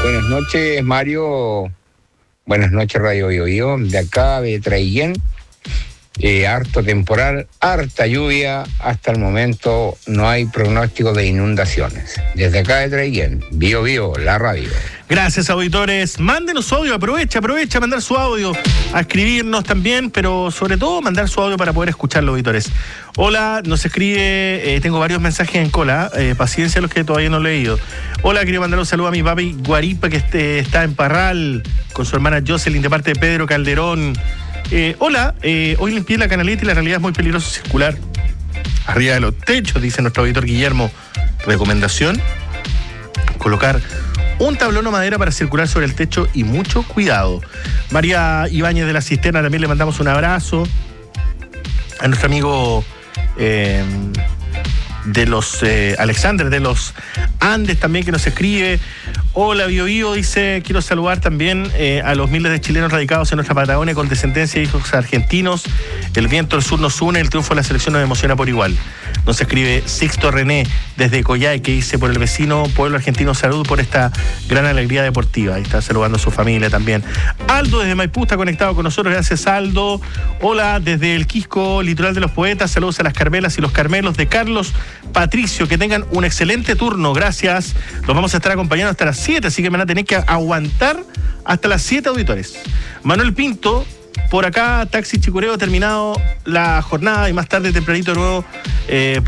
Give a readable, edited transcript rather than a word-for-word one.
Buenas noches, Mario. Buenas noches, Radio Biobío. De acá de Traillén, harto temporal, harta lluvia. Hasta el momento no hay pronóstico de inundaciones. Desde acá de Traillén, Biobío, la radio. Gracias, auditores. Mándenos su audio, aprovecha a mandar su audio, a escribirnos también, pero sobre todo mandar su audio para poder escucharlo, auditores. Hola, nos escribe, tengo varios mensajes en cola, paciencia los que todavía no he leído. Hola, quería mandar un saludo a mi papi Guaripa, que está en Parral, con su hermana Jocelyn, de parte de Pedro Calderón. Hola, hoy limpié la canaleta y la realidad es muy peligroso circular arriba de los techos, dice nuestro auditor Guillermo. Recomendación: colocar un tablón o madera para circular sobre el techo y mucho cuidado. María Ibáñez de la Cisterna, también le mandamos un abrazo. A nuestro amigo de los Alexander de los Andes también, que nos escribe. Hola, Biobío, dice, quiero saludar también a los miles de chilenos radicados en nuestra Patagonia con descendencia de hijos argentinos. El viento del sur nos une, el triunfo de la selección nos emociona por igual. Nos escribe Sixto René desde Coyhai, que dice: por el vecino pueblo argentino, salud por esta gran alegría deportiva. Ahí está saludando a su familia también. Aldo desde Maipú está conectado con nosotros, gracias, Aldo. Hola, desde el Quisco, litoral de los poetas, saludos a las Carmelas y los Carmelos de Carlos Patricio, que tengan un excelente turno, gracias. Los vamos a estar acompañando hasta las 7, así que me van a tener que aguantar hasta las 7, auditores. Manuel Pinto, por acá, Taxi Chicureo, terminado la jornada y más tarde tempranito de nuevo